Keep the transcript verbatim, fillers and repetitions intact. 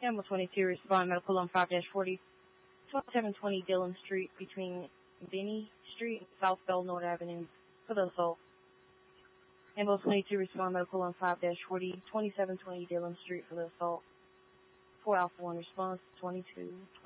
Amble twenty-two, respond medical on five forty, twenty-seven twenty Dillon Street between Binney Street and South Belnord Avenue for the assault. Amble twenty-two, respond medical on five forty, twenty-seven twenty Dillon Street for the assault. four Alpha one response, twenty-two.